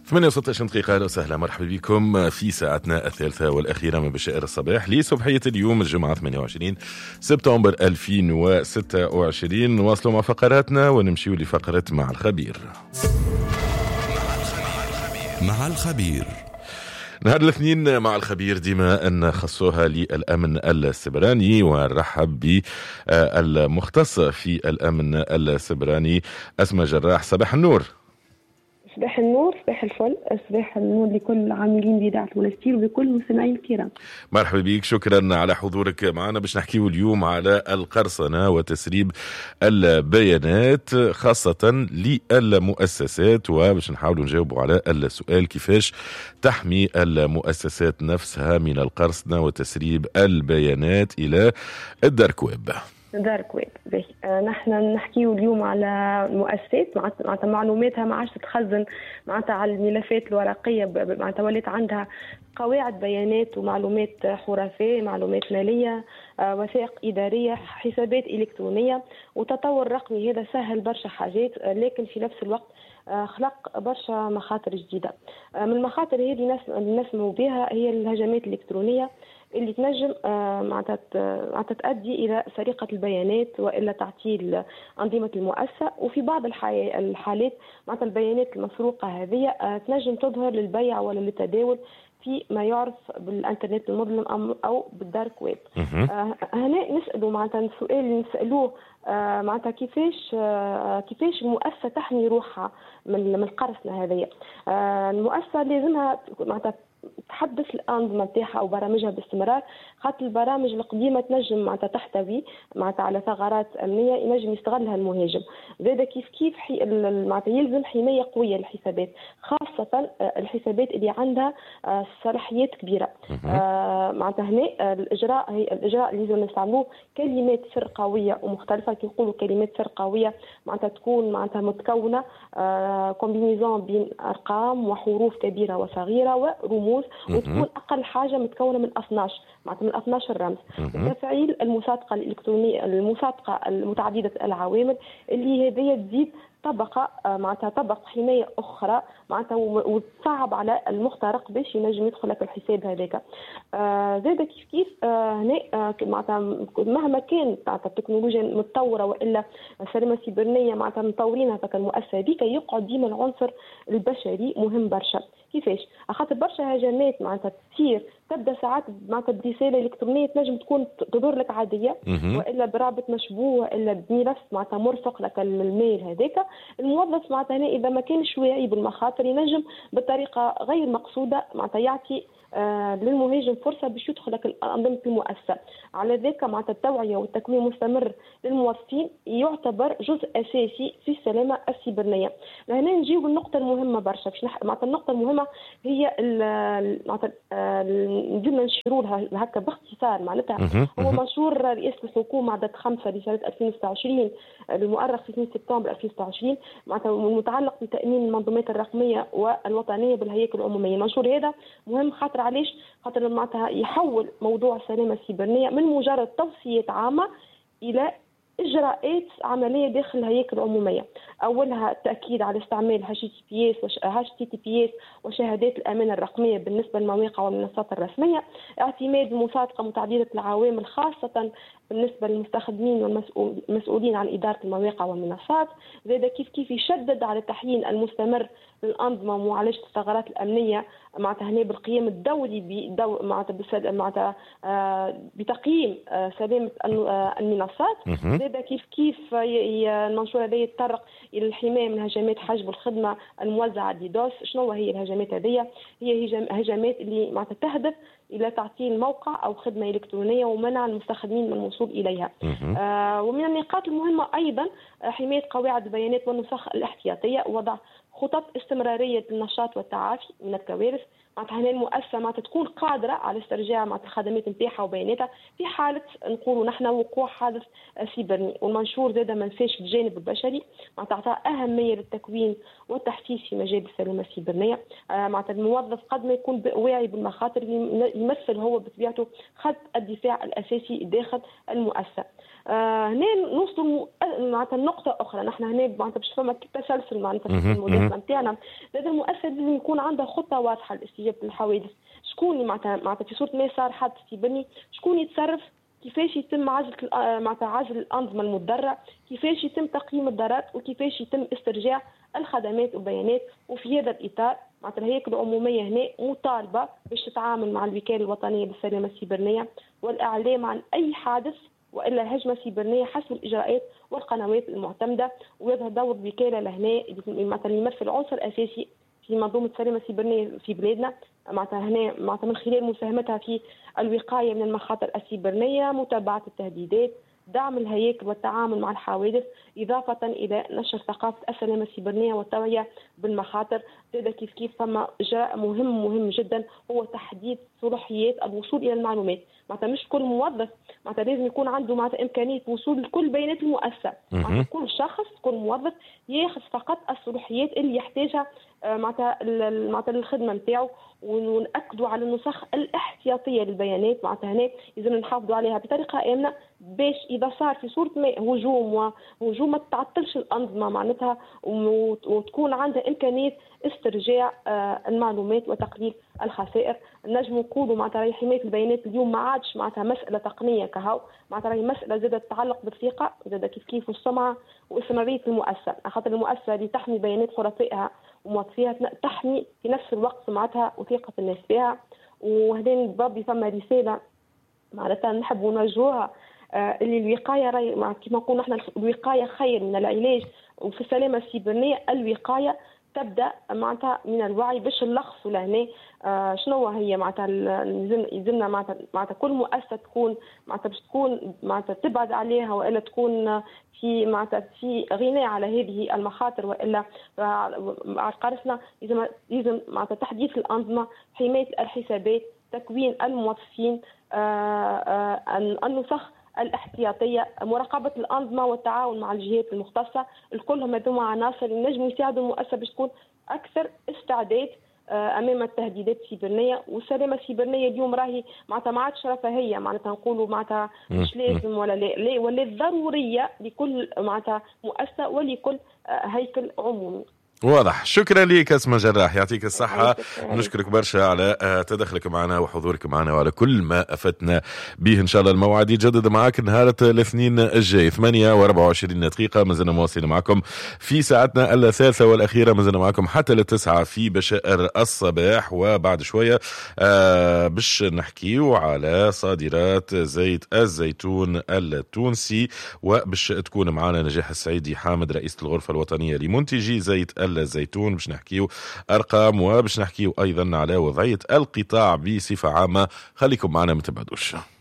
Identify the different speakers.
Speaker 1: 8:16 دقيقة. أهلا وسهلا، مرحبا بكم في ساعتنا الثالثة والأخيرة من بشائر الصباح لصبحية اليوم الجمعة 28 سبتمبر 2026. نواصلوا مع فقراتنا ونمشيوا لفقرة مع الخبير.
Speaker 2: مع الخبير
Speaker 1: نهار الاثنين مع الخبير ديما أن خصوها للأمن السبراني، ونرحب بالمختص في الأمن السبراني أسماء جراح. صباح النور.
Speaker 3: صباح النور، صباح الفل، صباح النور لكل العاملين بإذاعة منستير وبكل المستمعين الكرام.
Speaker 1: مرحبا بك، شكرا على حضورك معنا. باش نحكيو اليوم على القرصنة وتسريب البيانات خاصة للمؤسسات، وباش نحاولوا نجاوبوا على السؤال كيفاش تحمي المؤسسات نفسها من القرصنة وتسريب البيانات إلى الدارك ويب.
Speaker 3: دارك ويب. نحن نحكيو اليوم على المؤسسات معناتها معلوماتها ما عادش تتخزن معناتها على الملفات الورقيه، معناتها ولات عندها قواعد بيانات ومعلومات حرفيه، معلومات ماليه، وثائق اداريه، حسابات الكترونيه. وتطور رقمي هذا سهل برشا حاجات، لكن في نفس الوقت خلق برشا مخاطر جديده. من المخاطر هذه اللي نسمو بها هي الهجمات الالكترونيه اللي تنجم معناتها تؤدي الى سرقه البيانات والا تعطيل انظمه المؤسسه. وفي بعض الحالات معناتها البيانات المسروقه هذه تنجم تظهر للبيع ولا للتداول في ما يعرف بالانترنت المظلم او بالدارك ويب. هنا نسالوا معناتها السؤال اللي نسالوه معناتها كيفاش المؤسسه تحمي روحها من القرصنه هذه. المؤسسه لازمها معناتها تحدث الأنظمة نتاعها أو برامجها باستمرار، خاطر البرامج القديمة تنجم معناتها تحتوي معناتها على ثغرات أمنية ينجم يستغلها المهاجم. زاد كيف معناتها يلزم حماية قوية للحسابات، خاصة الحسابات اللي عندها صلاحيات كبيرة. معناتها هنا الإجراء اللي لازم نستعملوه كلمات سر قوية ومختلفة. كي يقولوا كلمات سر قوية معناتها تكون معناتها متكونة كومبينيزون بين أرقام وحروف كبيرة وصغيرة ورموز، وتكون أقل حاجة متكونة من 12 معناتها من 12 رمز. وتفعيل المصادقة الإلكترونية، المصادقة المتعددة العوامل اللي هذه تزيد طبقة معناتها طبق حماية أخرى معناتها وتصعب على المخترق باش ينجم يدخل لك الحساب هذاك. زاد كيف هنا معناتها مهما كان معناتها التكنولوجيا متطورة وإلا السلامة السيبرانية معناتها مطورين هذاك المؤسسة هذيك، يقعد ديما العنصر البشري مهم برشا. كيفاش؟ خاطر برشا هجمات معناتها تصير تبدا ساعات معناتها برساله الكترونيه تنجم تكون تظهر لك عاديه، والا برابط مشبوه والا بملف معناتها مرفق لك الميل هذاك. الموظف معناتها هنا اذا ما كانش واعي بالمخاطر ينجم بطريقه غير مقصوده معناتها يعطي للمهاجم فرصه باش يدخل لك انظمه المؤسسه. على ذلك معناتها التوعيه والتكوين المستمر للموظفين يعتبر جزء اساسي في السلامه السيبرانيه. لهنا نجيو للنقطه المهمه برشا. معناتها النقطه المهمه هي معناتها ندير نشيروا لها هكا باختصار. معناتها هو منشور رئاسه الحكومه عدد 5 لسنه 2026 المؤرخ في 2 سبتمبر 2026 معناتها المتعلق بتامين المنظومات الرقميه والوطنيه بالهياكل العموميه. المنشور هذا مهم علاش؟ خاطر معناتها يحول موضوع السلامه السيبرانيه من مجرد توصيات عامه الى اجراءات عمليه داخل الهياكل العموميه. اولها التاكيد على استعمال HTTPS وشهادات الامان الرقميه بالنسبه للمواقع والمنصات الرسميه، اعتماد المصادقه متعدده العوامل خاصه بالنسبه للمستخدمين والمسؤولين عن اداره المواقع والمنصات. زاد كيف يشدد على التحيين المستمر للانظمه ومعالجه الثغرات الامنيه معناتها هنا بالقيام الدولي معناتها بتقييم سلامه المنصات. زاد كيف المنشور هذا يتطرق الى الحمايه من هجمات حجب الخدمه الموزعه ديدوس. شنو هي الهجمات هذه؟ هي هجمات اللي معناتها تهدف الى تعطيل موقع او خدمه الكترونيه ومنع المستخدمين من الوصول اليها. ومن النقاط المهمه ايضا حمايه قواعد البيانات والنسخ الاحتياطيه، ووضع خطط استمراريه للنشاط والتعافي من الكوارث. معناتها هنا المؤسسه معناتها تكون قادره على استرجاع معناتها الخدمات نتاعها وبياناتها في حاله نقولوا نحن وقوع حادث سيبراني. والمنشور زاد ما نساش الجانب البشري معناتها اعطى اهميه للتكوين والتحسيس في مجال السلامه السيبرانيه. معناتها الموظف قد ما يكون واعي بالمخاطر يمثل هو بطبيعته خط الدفاع الاساسي داخل المؤسسه. هنا نوصلوا معناتها النقطة أخرى. نحن هنا معناتها باش فما تسلسل معناتها في المداخلة نتاعنا. لازم المؤسسة لازم يكون عندها خطة واضحة لاستجابة للحوادث. شكون معناتها في صورة ما صار حادث في بني، شكون يتصرف، كيفاش يتم عزل الأنظمة المضرة، كيفاش يتم تقييم الضرر، وكيفاش يتم استرجاع الخدمات والبيانات. وفي هذا الإطار معناتها الهيئة العمومية هنا مطالبة باش تتعامل مع الوكالة الوطنية للسلامة السيبرانية والإعلام عن أي حادث وإلا هجمة سيبرانية حسب الإجراءات والقنوات المعتمدة. ويظهر دور الوكالة لهنا مثلا يمثل عنصر أساسي في منظومة السلامة السيبرانية في بلادنا. معناتها هنا معناتها من خلال مساهمتها في الوقاية من المخاطر السيبرانية، متابعة التهديدات، دعم الهياكل والتعامل مع الحوادث، إضافة إلى نشر ثقافة السلامة السيبرانية والتوعية بالمخاطر. هذا كيف ثم إجراء مهم جدا هو تحديد صلاحيات الوصول إلى المعلومات. معناتها مش كل موظف معناتها لازم يكون عنده معناتها إمكانية وصول لكل بيانات المؤسسة. معناتها كل شخص كل موظف ياخذ فقط الصلاحيات اللي يحتاجها معناتها الخدمة نتاعو. ونأكدوا على النسخ الاحتياطية للبيانات. معناتها هنا لازم نحافظوا عليها بطريقة آمنة باش إذا صار في صورة ما هجوم ما تعطلش الأنظمة معناتها، وتكون عندها إمكانية استرجاع المعلومات وتقليل الخسائر. نجم نقولوا معناتها حماية البيانات اليوم ما عادش معناتها مسألة تقنية كهو، معناتها هي مسألة زادت تتعلق بالثقة، زادت كيف والسمعة واستمرارية المؤسسة. خاطر المؤسسة اللي تحمي بيانات خرفائها وموظفيها تحمي في نفس الوقت سمعتها وثقة الناس فيها. وهذين بالضبط ثم رسالة معناتها نحبوا نوجهوها اللي الوقاية كما نقولوا نحن الوقاية خير من العلاج. وفي السلامة السيبرانية الوقاية تبدا معناتها من الوعي باش نلخصوا لهنا شنو هي معناتها يلزمنا معناتها كل مؤسسه تكون معناتها باش تكون معناتها تبعد عليها والا تكون في معناتها في غنى على هذه المخاطر والا قرصنا لازم معناتها تحديث الانظمه، حمايه الحسابات، تكوين الموظفين، النسخ الاحتياطية، مراقبة الأنظمة والتعاون مع الجهات المختصة. الكل هذوما عناصر ينجموا يساعدوا المؤسسة باش تكون أكثر استعداد أمام التهديدات السيبرانية. والسلامة السيبرانية اليوم راهي معناتها ما عادش رفاهية معناتها نقولوا معناتها مش لازم ولا لا ولا ضرورية لكل معناتها مؤسسة ولكل هيكل عمومي.
Speaker 1: واضح. شكرا لك اسماء جراح، يعطيك الصحة. نشكرك برشا على تدخلك معنا وحضورك معنا وعلى كل ما أفتنا به. إن شاء الله الموعد يجدد معك نهار الاثنين الجاي 8:24 دقيقة. مازلنا مواصلين معكم في ساعتنا الثالثة والأخيرة، مازلنا معكم حتى 9 في بشائر الصباح. وبعد شوية باش نحكيو على صادرات زيت الزيتون التونسي، وباش تكون معنا نجاح السعيدي حامد رئيسة الغرفة الوطنية لمنتجي زيت الزيتون. باش نحكيو أرقام وباش نحكيو أيضا على وضعية القطاع بصفة عامة. خليكم معنا ما تبعدوش.